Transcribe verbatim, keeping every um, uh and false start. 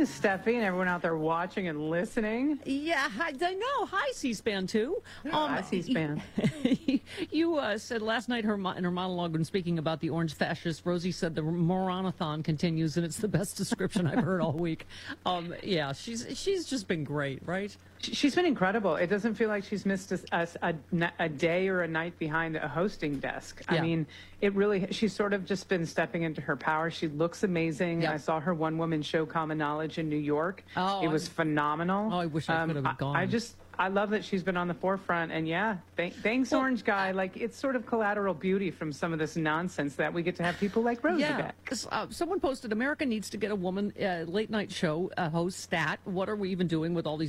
morning, Steffi, and everyone out there watching and listening. Yeah, I, I know. Hi, C-SPAN, too. Um, Hi, C-SPAN. You uh, said last night her in her monologue when speaking about the orange fascists, Rosie said the Moranathon continues, and it's the best description I've heard all week. Um, yeah, she's she's just been great, right? She's been incredible. It doesn't feel like she's missed a, a, a day or a night behind a hosting desk. Yeah. I mean, it really, she's sort of just been stepping into her power. She looks amazing. Yep. I saw her one-woman show, Common Knowledge, in New York. Oh, it was I, phenomenal. Oh, I wish I could have um, gone. I, I just, I love that she's been on the forefront. And yeah, th thanks, well, Orange Guy. Like, it's sort of collateral beauty from some of this nonsense that we get to have people like Rosie yeah, back. Uh, someone posted, America needs to get a woman uh, late night show uh, host stat. What are we even doing with all these